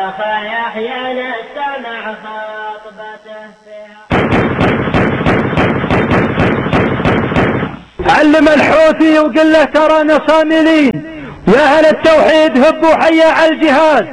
شيخ يحيى نستمع خطبته فيها. علم الحوثي وقل له ترانا صاملين، يا أهل التوحيد هبوا حيا على الجهاد.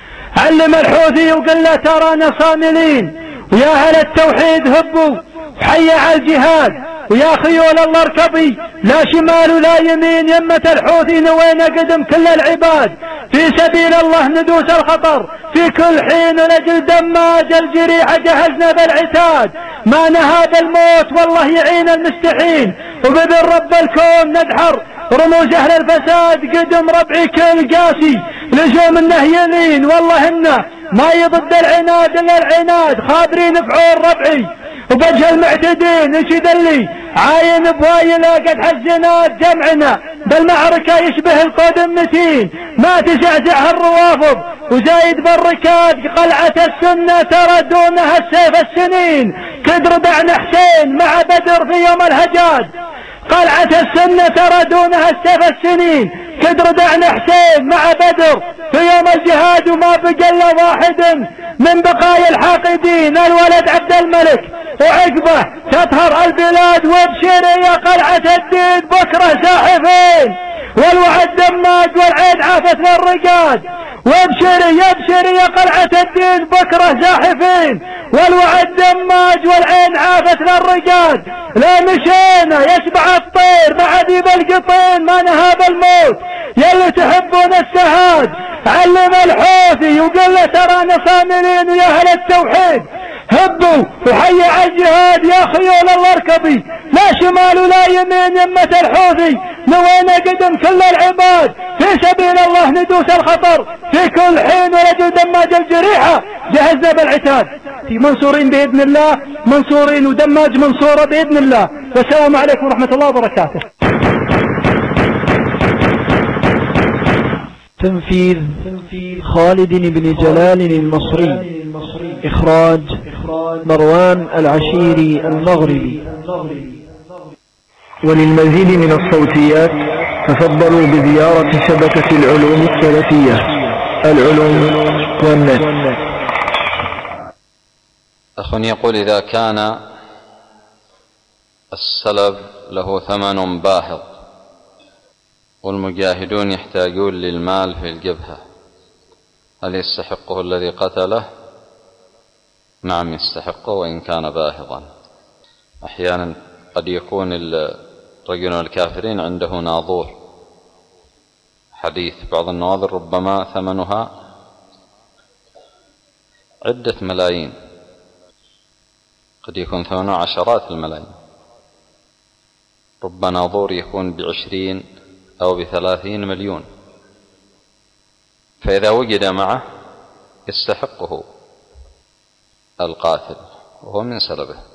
علم الحوثي وقل له ترانا صاملين، ويا أهل التوحيد هبوا حيا على الجهاد. ويا خيول الله اركبي لا شمال ولا يمين، يمة الحوثي نوينا قدم كل العباد. في سبيل الله ندوس الخطر في كل حين، ولجل دماج الجريحة جهزنا بالعتاد. ما نهاب الموت والله يعين المستحيل، وبذل رب الكون ندحر رموز اهل الفساد. قدم ربعي كل قاسي لزوم النهيلين، والله انه ما يضد العناد الا العناد. خابرين فعول ربعي وبجه المعتدين، ايش يدلي عاين بوايله قد حزنات جمعنا بالمعركة يشبه القود المتين. ما تزعزعها الروافض وزايد بالركاد، قلعة السنة ترى دونها السيف السنين. كدر دعنا حسين مع بدر في يوم الهجاد، قلعة السنة ترى دونها السيف السنين. كدر دعنا حسين مع بدر في يوم الجهاد، وما بقى الا واحد من بقايا الحاقدين الولد عبد الملك، وعقبه تطهر البلاد. وابشر يا قلعة الدين بكرة زاحفين، والوعد دماج والعين عافت للرقاد. وابشري يبشري يا قلعة الدين بكرة زاحفين، والوعد دماج والعين عافت للرقاد. لا مشينا يشبع الطير مع ذيب القطين، ما نهاب الموت يلي تحبون السهاد. علم الحوثي وقل له ترانا صاملين، ويا اهل التوحيد هبوا وحيا على الجهاد. يا خيول الله اركبي لا شمال ولا يمين، يمة الحوثي نوينا قدم كل العباد. في سبيل الله ندوس الخطر في كل حين، ورجل دماج الجريحة جهزنا بالعتاد. منصورين بإذن الله، منصورين ودماج منصورة بإذن الله. والسلام عليكم ورحمة الله وبركاته. تنفيذ خالد بن جلال المصري، إخراج مروان العشيري المغربي. وللمزيد من الصوتيات تفضلوا بزيارة شبكة العلوم السلفية، العلوم والنت. أخ يقول: إذا كان السلب له ثمن باهظ والمجاهدون يحتاجون للمال في الجبهة، هل يستحقه الذي قتله؟ نعم يستحقه وإن كان باهظا. أحيانا قد يكون الرجل الكافرين عنده ناظور حديث، بعض النواظر ربما ثمنها عدة ملايين، قد يكون ثمنها عشرات الملايين. رب ناظور يكون ب20 أو ب30 مليون، فإذا وجد معه يستحقه القاتل وهو من سلبه.